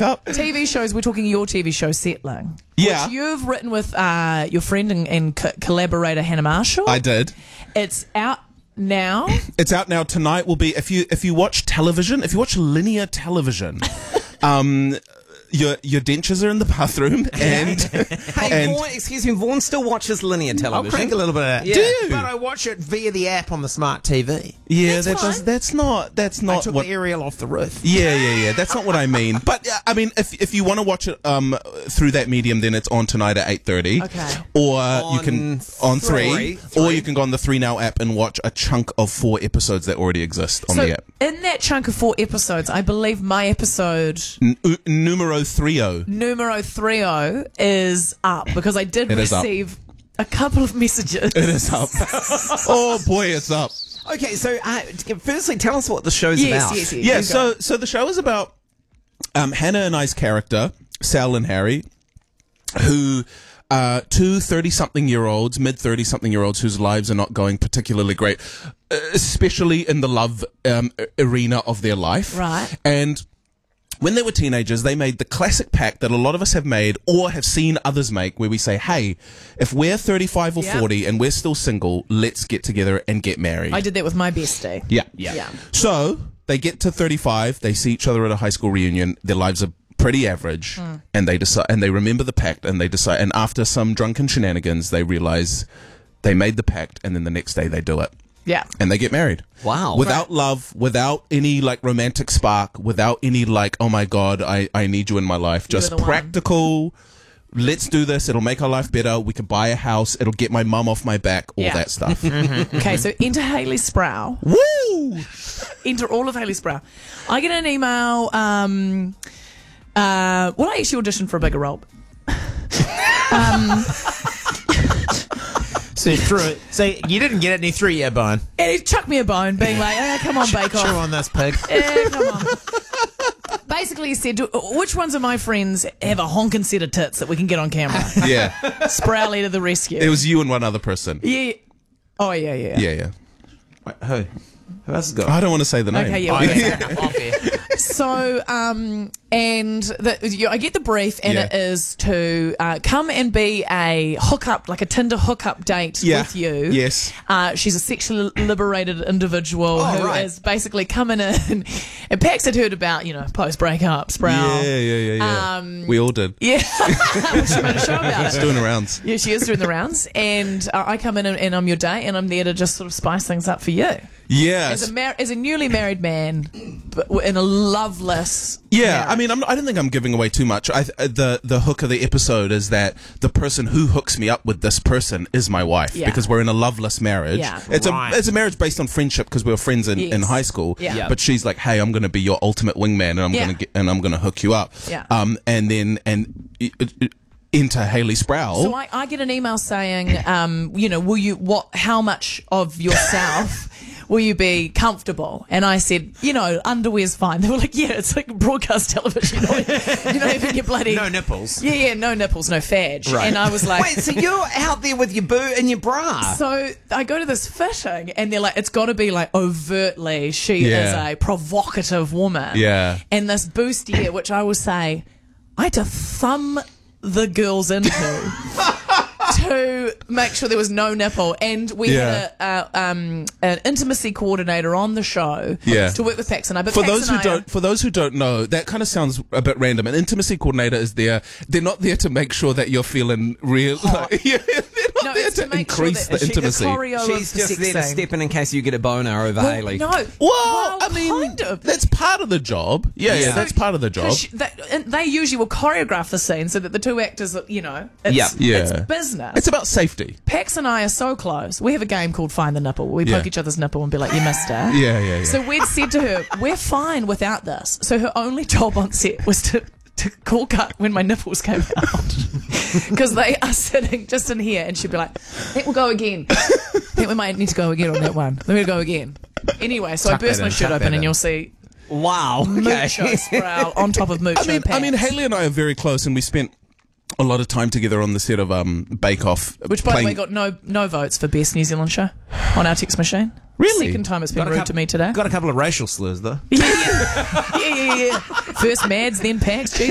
up. TV shows, we're talking your TV show, Settling. Yeah. Which you've written with your friend and collaborator, Hannah Marshall. I did. It's out now. It's out now. Tonight will be, if you watch television, if you watch linear television, your dentures are in the bathroom, and Hey, Vaughan, excuse me, Vaughan still watches linear I'll television. crank a little bit of that. Yeah. Do you? But I watch it via the app on the smart TV. yeah, That's that's not I took what. the aerial off the roof. Yeah. That's not what I mean. But I mean, if you want to watch it through that medium, then it's on tonight at 8:30. Okay. Or you can on three. or you can go on the 3 Now app and watch a chunk of 4 episodes that already exist on So the app. in that chunk of 4 episodes, I believe my episode Numero 30. numero 30 is up because I did It is up. receive a couple of messages. It is up. Oh boy, it's up. Okay, so firstly, tell us what the show's Yes, about. yes. Yeah, You go. so the show is about Hannah and I's character, Sal and Harry, who two 30-something-year-olds, mid-30-something-year-olds whose lives are not going particularly great, especially in the love arena of their life. Right. And when they were teenagers, they made the classic pact that a lot of us have made or have seen others make, where we say, hey, if we're 35 or Yeah. 40 and we're still single, let's get together and get married. I did that with my bestie. Yeah. So they get to 35, they see each other at a high school reunion, their lives are pretty average, and they decide, and they remember the pact, and they decide, and after some drunken shenanigans, they realize they made the pact, and then the next day they do it. Yeah. And they get married. Wow. Without love, without any like romantic spark, without any like, oh my God, I need you in my life. Just the one. practical, let's do this, it'll make our life better, we can buy a house, it'll get my mum off my back, all Yeah. that stuff. Okay, so enter Hayley Sproul. Woo! Enter all of Hayley Sproul. I get an email. Well, I actually auditioned for a bigger role. So you threw it. So you didn't get it, and he threw you a bone. And he chucked me a bone, being like, come on, Bake Chew Off. on this pig. Come on. Basically, he said, which ones of my friends have a honking set of tits that we can get on camera? Yeah. Sprowley to the rescue. It was you and one other person. Yeah. Oh, yeah. Yeah. Wait, who? Who else has got? I don't want to say the name. Okay, yeah. Oh, well, yeah, fair enough. Off air. So, I get the brief, and Yeah. it is to come and be a hookup, like a Tinder hookup date Yeah. with you. Yes. She's a sexually liberated individual who right. is basically coming in, and Pax had heard about, post breakup, Sproul. Yeah. We all did. Yeah. She made a show about It's it. doing the rounds. Yeah, she is doing the rounds, and I come in and I'm your date, and I'm there to just sort of spice things up for you. Yeah. As a newly married man, but in a loveless. Yeah, marriage. I mean, I don't think I'm giving away too much. The hook of the episode is that the person who hooks me up with this person is my wife, Yeah. because we're in a loveless marriage. Yeah. It's Right. a marriage based on friendship because we were friends in Yes. high school. Yeah. Yeah. But she's like, hey, I'm going to be your ultimate wingman, and I'm going to hook you up. Yeah. And then enter Hayley Sproul. So I get an email saying, how much of yourself will you be comfortable? And I said, underwear's fine. They were like, yeah, it's like broadcast television. You don't even get bloody... No nipples. Yeah, no nipples, no fadge. Right. And I was like... Wait, so you're out there with your boot and your bra? So I go to this fitting, and they're like, it's got to be like overtly, she Yeah. is a provocative woman. Yeah. And this bustier, which I will say, I had to thumb the girls into to make sure there was no nipple. And we had an intimacy coordinator on the show to work with Pax and I. But For Pax those who don't know, that kind of sounds a bit random. An intimacy coordinator is there. They're not there to make sure that you're feeling real. They're not there it's to make increase sure that the intimacy. She's just there to step in case you get a boner over Hayley. No. Well, I mean, kind of. that's part of the job. Yeah, that's part of the job. They usually will choreograph the scene so that the two actors, it's Yeah. business. It's about safety. Pax and I are so close. We have a game called Find the Nipple. We poke each other's nipple and be like, you missed it. Yeah. So we'd said to her, we're fine without this. So her only job on set was to call cut when my nipples came out. Because they are sitting just in here, and she'd be like, I think we'll go again. I think we might need to go again on that one. Then we'll go again. Anyway, so Tuck I burst that my in, shirt tuck open that and in. you'll see Wow. Okay. Mucho Sproul on top of Mucho I mean, Pax. Hayley and I are very close, and we spent a lot of time together on the set of Bake Off. Which, by the way, got no votes for Best New Zealand Show on our text machine. Really? Second time it's been Got a rude coup- to me today. Got a couple of racial slurs though. Yeah. First Mads, then Pax.